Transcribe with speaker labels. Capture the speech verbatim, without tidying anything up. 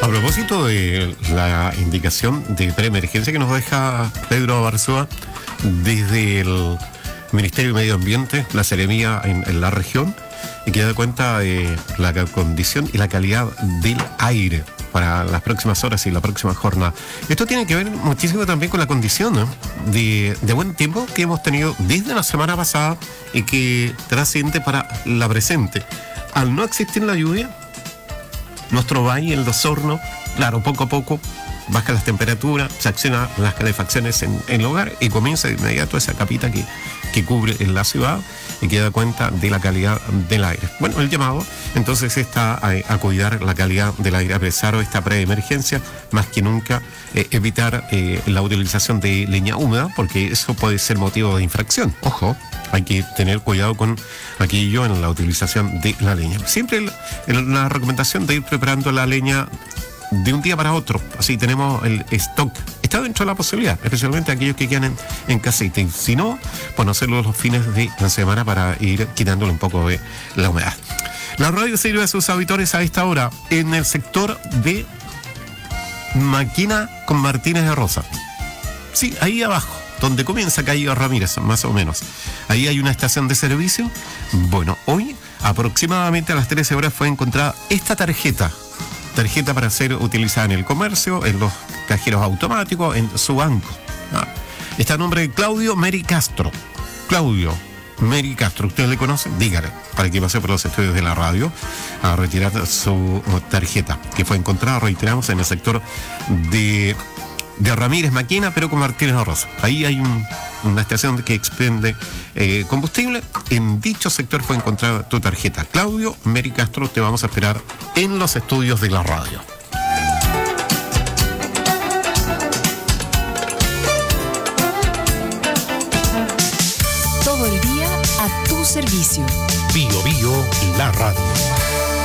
Speaker 1: A propósito de la indicación de preemergencia que nos deja Pedro Barzúa desde el Ministerio de Medio Ambiente, la Seremía en, en la región, y que da cuenta de la condición y la calidad del aire para las próximas horas y la próxima jornada. Esto tiene que ver muchísimo también con la condición, ¿no? de, de buen tiempo que hemos tenido desde la semana pasada y que trasciende para la presente. Al no existir la lluvia, nuestro valle, el Osorno, claro, poco a poco bajan las temperaturas, se accionan las calefacciones en, en el hogar y comienza de inmediato esa capita que, que cubre en la ciudad y que da cuenta de la calidad del aire. Bueno, el llamado entonces está a, a cuidar la calidad del aire a pesar de esta preemergencia, más que nunca eh, evitar eh, la utilización de leña húmeda, porque eso puede ser motivo de infracción. Ojo, hay que tener cuidado con aquello en la utilización de la leña. Siempre el, el, la recomendación de ir preparando la leña de un día para otro, así tenemos el stock. Está dentro de la posibilidad, especialmente aquellos que quedan en, en casita. Y si no, bueno, hacerlo los fines de la semana para ir quitándole un poco de la humedad. La radio sirve a sus auditores a esta hora en el sector de Maquina con Martínez de Rosa. Sí, ahí abajo, donde comienza Calle Ramírez, más o menos. Ahí hay una estación de servicio. Bueno, hoy aproximadamente a las trece horas fue encontrada esta tarjeta. Tarjeta para ser utilizada en el comercio, en los cajeros automáticos, en su banco. Ah, está a nombre de Claudio Meri Castro. Claudio Meri Castro, ¿usted le conoce? Dígale, para que pase por los estudios de la radio a retirar su tarjeta, que fue encontrada, reiteramos, en el sector de, de Ramírez Maquina, pero con Martínez de Rosa. Ahí hay un, una estación que expende eh, combustible. En dicho sector fue encontrada tu tarjeta. Claudio Meri Castro, te vamos a esperar en los estudios de la radio.
Speaker 2: Todo el día a tu servicio.
Speaker 3: Bio Bio, la radio.